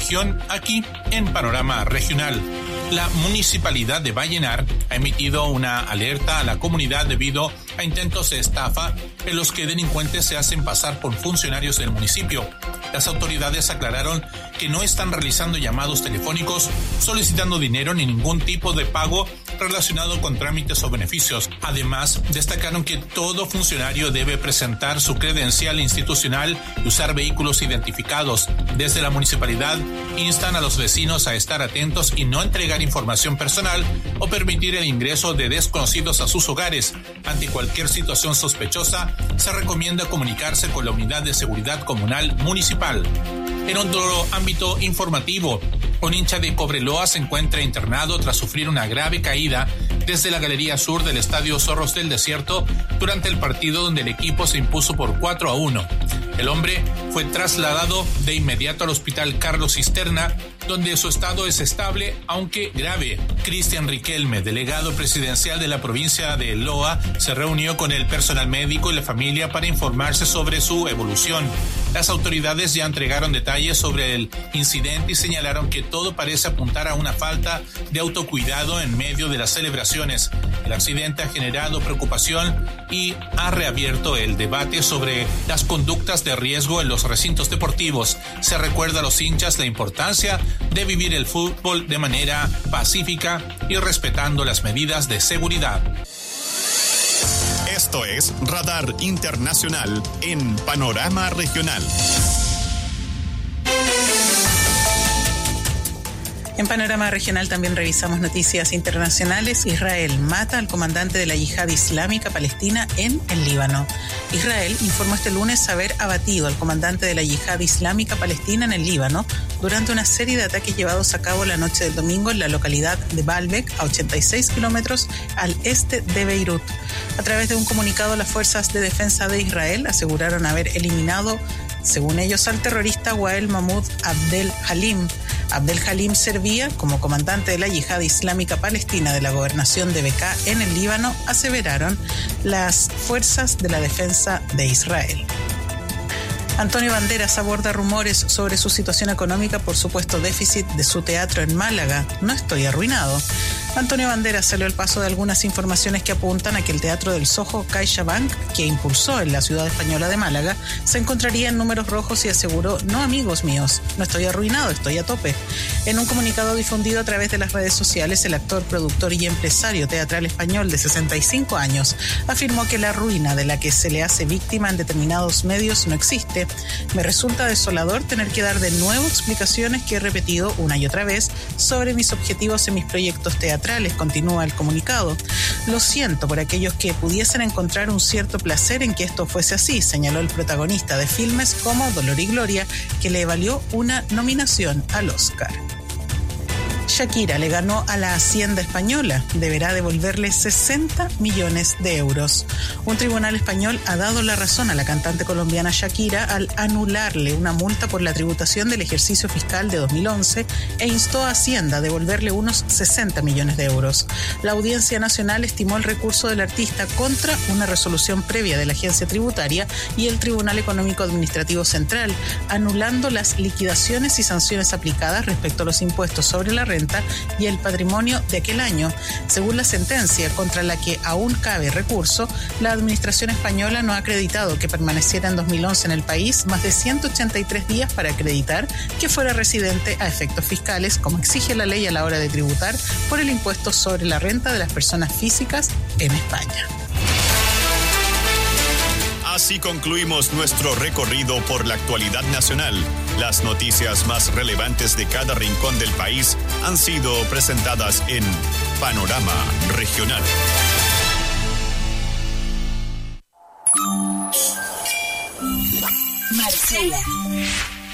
región aquí en Panorama Regional. La Municipalidad de Vallenar ha emitido una alerta a la comunidad debido a intentos de estafa en los que delincuentes se hacen pasar por funcionarios del municipio. Las autoridades aclararon que no están realizando llamados telefónicos solicitando dinero ni ningún tipo de pago relacionado con trámites o beneficios. Además, destacaron que todo funcionario debe presentar su credencial institucional y usar vehículos identificados. Desde la municipalidad instan a los vecinos a estar atentos y no entregar información personal o permitir el ingreso de desconocidos a sus hogares. Ante cualquier situación sospechosa, se recomienda comunicarse con la Unidad de Seguridad Comunal Municipal. En otro ámbito informativo, un hincha de Cobreloa se encuentra internado tras sufrir una grave caída desde la galería sur del Estadio Zorros del Desierto durante el partido donde el equipo se impuso por 4-1. El hombre fue trasladado de inmediato al hospital Carlos Cisterna, donde su estado es estable, aunque grave. Cristian Riquelme, delegado presidencial de la provincia de Loa, se reunió con el personal médico y la familia para informarse sobre su evolución. Las autoridades ya entregaron detalles sobre el incidente y señalaron que todo parece apuntar a una falta de autocuidado en medio de las celebraciones. El accidente ha generado preocupación y ha reabierto el debate sobre las conductas de riesgo en los recintos deportivos. Se recuerda a los hinchas la importancia de vivir el fútbol de manera pacífica y respetando las medidas de seguridad. Esto es Radar Internacional en Panorama Regional. En Panorama Regional también revisamos noticias internacionales. Israel mata al comandante de la Yihad Islámica Palestina en el Líbano. Israel informó este lunes haber abatido al comandante de la Yihad Islámica Palestina en el Líbano durante una serie de ataques llevados a cabo la noche del domingo en la localidad de Baalbek, a 86 kilómetros al este de Beirut. A través de un comunicado, las fuerzas de defensa de Israel aseguraron haber eliminado, según ellos, al terrorista Wael Mahmoud Abdel Halim. Abdel Halim servía como comandante de la Yihad Islámica Palestina de la gobernación de Bekaa en el Líbano, aseveraron las fuerzas de la defensa de Israel. Antonio Banderas aborda rumores sobre su situación económica por supuesto déficit de su teatro en Málaga. No estoy arruinado. Antonio Banderas salió al paso de algunas informaciones que apuntan a que el Teatro del Soho CaixaBank, que impulsó en la ciudad española de Málaga, se encontraría en números rojos y aseguró: no, amigos míos, no estoy arruinado, estoy a tope. En un comunicado difundido a través de las redes sociales, el actor, productor y empresario teatral español de 65 años afirmó que la ruina de la que se le hace víctima en determinados medios no existe. Me resulta desolador tener que dar de nuevo explicaciones que he repetido una y otra vez sobre mis objetivos en mis proyectos teatrales, continúa el comunicado. Lo siento por aquellos que pudiesen encontrar un cierto placer en que esto fuese así, señaló el protagonista de filmes como Dolor y Gloria, que le valió una nominación al Oscar. Shakira le ganó a la Hacienda española, deberá devolverle 60 millones de euros. Un tribunal español ha dado la razón a la cantante colombiana Shakira al anularle una multa por la tributación del ejercicio fiscal de 2011 e instó a Hacienda a devolverle unos 60 millones de euros. La Audiencia Nacional estimó el recurso del artista contra una resolución previa de la agencia tributaria y el Tribunal Económico Administrativo Central, anulando las liquidaciones y sanciones aplicadas respecto a los impuestos sobre la renta y el patrimonio de aquel año. Según la sentencia, contra la que aún cabe recurso, la administración española no ha acreditado que permaneciera en 2011 en el país más de 183 días para acreditar que fuera residente a efectos fiscales, como exige la ley a la hora de tributar por el impuesto sobre la renta de las personas físicas en España. Así concluimos nuestro recorrido por la actualidad nacional. Las noticias más relevantes de cada rincón del país han sido presentadas en Panorama Regional. Marcela.